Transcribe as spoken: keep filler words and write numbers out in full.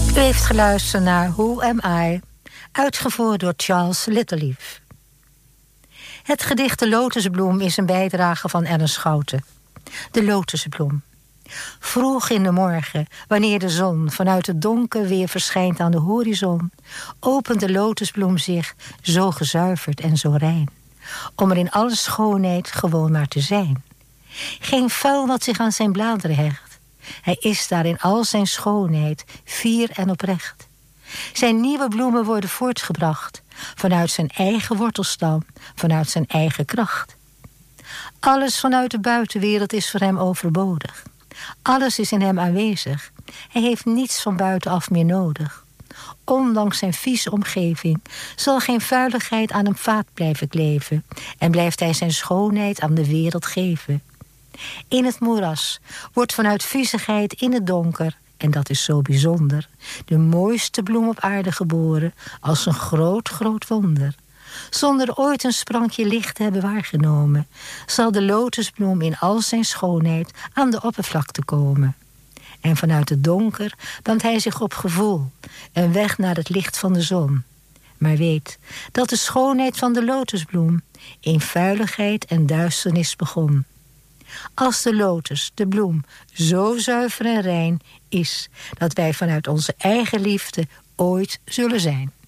U heeft geluisterd naar Who Am I, uitgevoerd door Charles Littleleaf. Het gedicht De Lotusbloem is een bijdrage van Ellen Schouten. De lotusbloem. Vroeg in de morgen, wanneer de zon vanuit het donker weer verschijnt aan de horizon, opent de lotusbloem zich zo gezuiverd en zo rein, om er in alle schoonheid gewoon maar te zijn. Geen vuil wat zich aan zijn bladeren hecht. Hij is daar in al zijn schoonheid, fier en oprecht. Zijn nieuwe bloemen worden voortgebracht vanuit zijn eigen wortelstam, vanuit zijn eigen kracht. Alles vanuit de buitenwereld is voor hem overbodig. Alles is in hem aanwezig. Hij heeft niets van buitenaf meer nodig. Ondanks zijn vieze omgeving zal geen vuiligheid aan hem vaat blijven kleven en blijft hij zijn schoonheid aan de wereld geven. In het moeras wordt vanuit viezigheid in het donker, en dat is zo bijzonder, de mooiste bloem op aarde geboren als een groot, groot wonder. Zonder ooit een sprankje licht te hebben waargenomen, zal de lotusbloem in al zijn schoonheid aan de oppervlakte komen. En vanuit het donker bandt hij zich op gevoel, een weg naar het licht van de zon. Maar weet dat de schoonheid van de lotusbloem in vuiligheid en duisternis begon. Als de lotus, de bloem, zo zuiver en rein is, dat wij vanuit onze eigen liefde ooit zullen zijn.